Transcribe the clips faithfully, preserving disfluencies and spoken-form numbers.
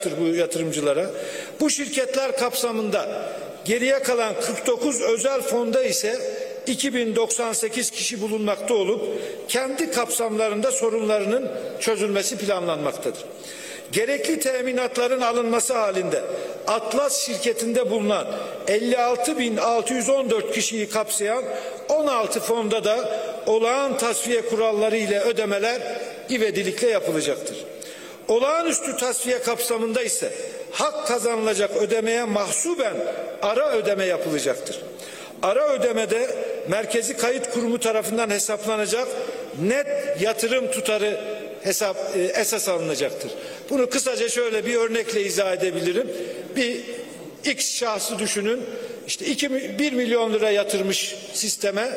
bu yatırımcılara. Bu şirketler kapsamında geriye kalan kırk dokuz özel fonda ise iki bin doksan sekiz kişi bulunmakta olup kendi kapsamlarında sorunlarının çözülmesi planlanmaktadır. Gerekli teminatların alınması halinde Atlas şirketinde bulunan elli altı bin altı yüz on dört kişiyi kapsayan on altı fonda da olağan tasfiye kuralları ile ödemeler ivedilikle yapılacaktır. Olağanüstü tasfiye kapsamında ise hak kazanılacak ödemeye mahsuben ara ödeme yapılacaktır. Ara ödemede Merkezi Kayıt Kurumu tarafından hesaplanacak net yatırım tutarı hesap e, esas alınacaktır. Bunu kısaca şöyle bir örnekle izah edebilirim. Bir X şahsı düşünün. İşte iki, bir milyon lira yatırmış sisteme.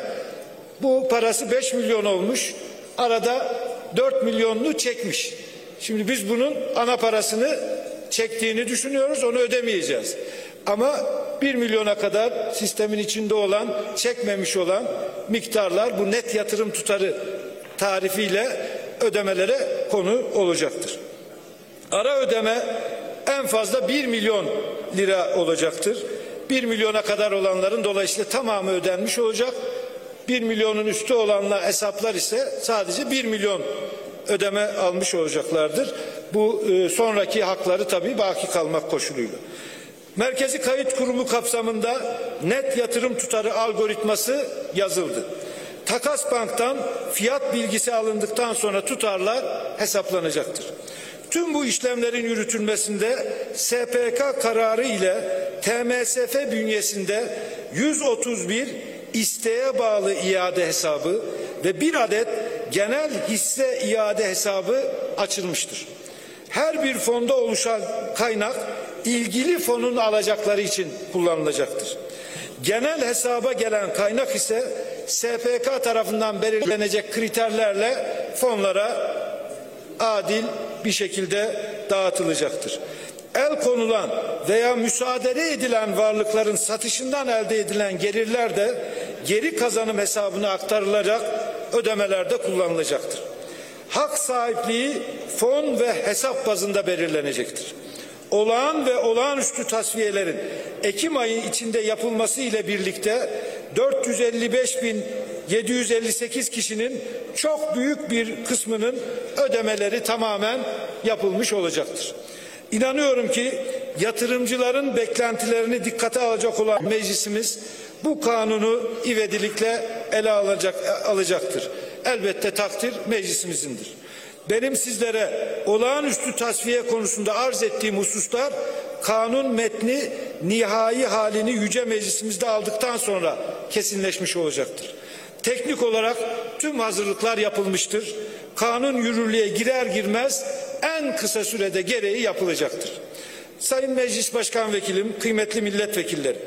Bu parası beş milyon olmuş. Arada dört milyonunu çekmiş. Şimdi biz bunun ana parasını çektiğini düşünüyoruz, onu ödemeyeceğiz. Ama bir milyona kadar sistemin içinde olan, çekmemiş olan miktarlar bu net yatırım tutarı tarifiyle ödemelere konu olacaktır. Ara ödeme en fazla bir milyon lira olacaktır. bir milyona kadar olanların dolayısıyla tamamı ödenmiş olacak. bir milyonun üstü olanlar hesaplar ise sadece bir milyon ödeme almış olacaklardır. Bu e, sonraki hakları tabii baki kalmak koşuluyla. Merkezi Kayıt Kurumu kapsamında net yatırım tutarı algoritması yazıldı. Takas Bank'tan fiyat bilgisi alındıktan sonra tutarlar hesaplanacaktır. Tüm bu işlemlerin yürütülmesinde S P K kararı ile T M S F bünyesinde yüz otuz bir isteğe bağlı iade hesabı ve bir adet genel hisse iade hesabı açılmıştır. Her bir fonda oluşan kaynak ilgili fonun alacakları için kullanılacaktır. Genel hesaba gelen kaynak ise S P K tarafından belirlenecek kriterlerle fonlara adil bir şekilde dağıtılacaktır. El konulan veya müsaade edilen varlıkların satışından elde edilen gelirler de geri kazanım hesabına aktarılacak ödemelerde kullanılacaktır. Hak sahipliği fon ve hesap bazında belirlenecektir. Olağan ve olağanüstü tasfiyelerin Ekim ayı içinde yapılması ile birlikte dört yüz elli beş bin yedi yüz elli sekiz kişinin çok büyük bir kısmının ödemeleri tamamen yapılmış olacaktır. İnanıyorum ki yatırımcıların beklentilerini dikkate alacak olan meclisimiz bu kanunu ivedilikle ele alacak, alacaktır. Elbette takdir meclisimizindir. Benim sizlere olağanüstü tasfiye konusunda arz ettiğim hususlar kanun metni nihai halini Yüce Meclisimizde aldıktan sonra kesinleşmiş olacaktır. Teknik olarak tüm hazırlıklar yapılmıştır. Kanun yürürlüğe girer girmez en kısa sürede gereği yapılacaktır. Sayın Meclis Başkan Vekilim, kıymetli milletvekilleri,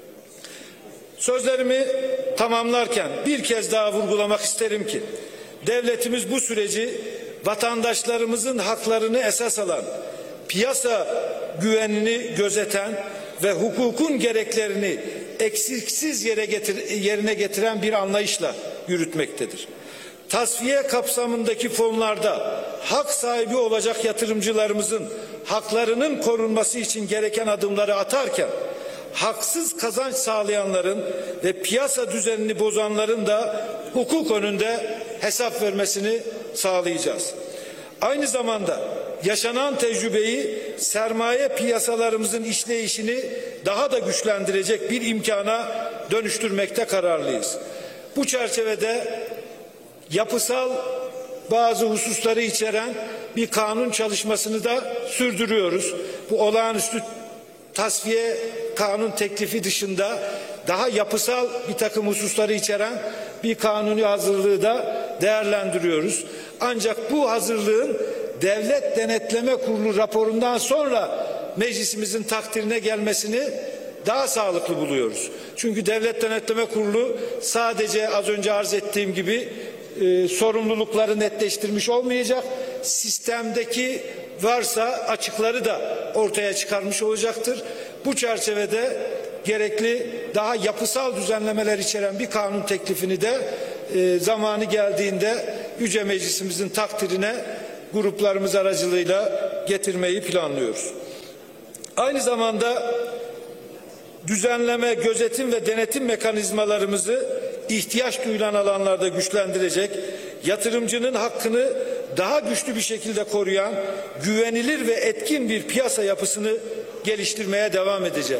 sözlerimi tamamlarken bir kez daha vurgulamak isterim ki devletimiz bu süreci vatandaşlarımızın haklarını esas alan, piyasa güvenini gözeten ve hukukun gereklerini eksiksiz yere getir, yerine getiren bir anlayışla yürütmektedir. Tasfiye kapsamındaki fonlarda hak sahibi olacak yatırımcılarımızın haklarının korunması için gereken adımları atarken, haksız kazanç sağlayanların ve piyasa düzenini bozanların da hukuk önünde hesap vermesini sağlayacağız. Aynı zamanda yaşanan tecrübeyi sermaye piyasalarımızın işleyişini daha da güçlendirecek bir imkana dönüştürmekte kararlıyız. Bu çerçevede yapısal bazı hususları içeren bir kanun çalışmasını da sürdürüyoruz. Bu olağanüstü tasfiye kanun teklifi dışında daha yapısal bir takım hususları içeren bir kanuni hazırlığı da değerlendiriyoruz. Ancak bu hazırlığın Devlet Denetleme Kurulu raporundan sonra meclisimizin takdirine gelmesini daha sağlıklı buluyoruz. Çünkü Devlet Denetleme Kurulu sadece az önce arz ettiğim gibi e, sorumlulukları netleştirmiş olmayacak, sistemdeki varsa açıkları da ortaya çıkarmış olacaktır. Bu çerçevede gerekli daha yapısal düzenlemeler içeren bir kanun teklifini de e, zamanı geldiğinde Yüce Meclisimizin takdirine gruplarımız aracılığıyla getirmeyi planlıyoruz. Aynı zamanda düzenleme, gözetim ve denetim mekanizmalarımızı ihtiyaç duyulan alanlarda güçlendirecek, yatırımcının hakkını daha güçlü bir şekilde koruyan, güvenilir ve etkin bir piyasa yapısını geliştirmeye devam edeceğiz.